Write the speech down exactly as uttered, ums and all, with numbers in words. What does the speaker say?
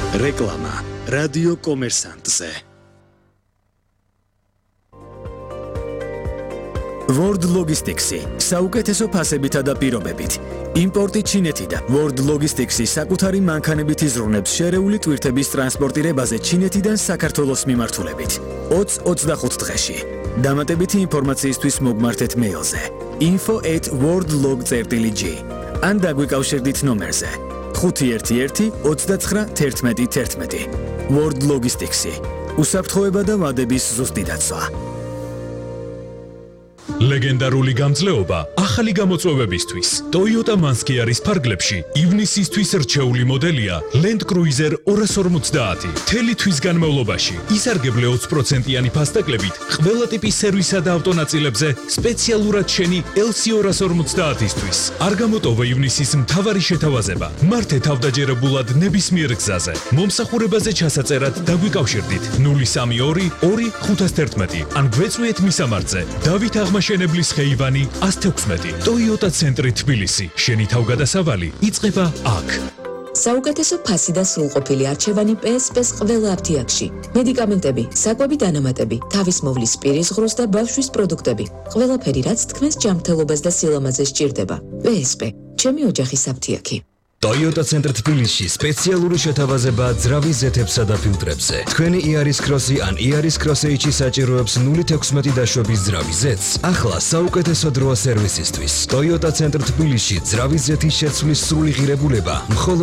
რეკლამა რადიო კომერსანტზე. World Logistics-ი საუკეთესო ფასებითა და პირობებით. იმპორტი ჩინეთიდან. World Logistics-ი საკუთარი მანქანებით იზრუნებს შერეული ტვირთების ტრანსპორტირებაზე ჩინეთიდან საქართველოს მიმართულებით. ოცი ოცდახუთ დღეში. დამატებითი ინფორმაციისთვის მოგმართეთ მეილზე info at worldlog dot g ან დაგვიკავშირდით ნომერზე ხუთი ერთი ერთი ოცდაცხრა თერთმეტი თერთმეტი. World Logistics-ი უსაფრთხოება და ვადების ზუსტი დაცვა. ლეგენდარული გამძლეობა ახალი გამოწვევებისთვის. Toyota Manskiaris ფარგლებში ივნისისთვის რჩეული მოდელია Land Cruiser ორას ორმოცდაათი. მთელი თვის განმავლობაში ისარგებლე ოცი პროცენტიანი ფასტაკლებით ყველა ტიპის სერვისსა და ავტონაწილებზე სპეციალურად შენი L C ორას ორმოცდაათისთვის. არ გამოტოვა ივნისის მთავარი შეთავაზება. მართე თავდაჯერებულად ნებისმიერ გზაზე. მომსახურებაზე ჩასაწერად დაგვიკავშირდით ნული სამი ორი ორი ხუთას თერთმეტი ან გვეწვიეთ მისამართზე დავით აღმაშენებლის ხეივანი ას თექვსმეტი. Toyota ცენტრი თბილისი. შენი თავგადასავალი იწყება აქ. საუკეთესო ფასი და სრულყოფილი არჩევანი P S P-ს ყველა აფთიაქში. მედიკამენტები, საკვები დანამატები, თავის მოვლის პირის ღრუს და ბავშვის პროდუქტები. ყველაფერი, რაც თქვენს ჯანმრთელობას და სილამაზეს სჭირდება. P S P, ჩემი ოჯახის აფთიაქი. Toyota ცენტრ თბილისში სპეციალური შეთავაზება ძრავის ზეთებსა და ფილტრებზე. თქვენი Iaris Cross-ი ან Iaris Cross H-ი საჭიროებს ნული თექვსმეტი დაშვების ძრავის ზეთს. ახლა საუკეთესო დროა სერვისისთვის. Toyota ცენტრ თბილისში ძრავის ზეთის შეცვლის სრული ღირებულება მხოლოდ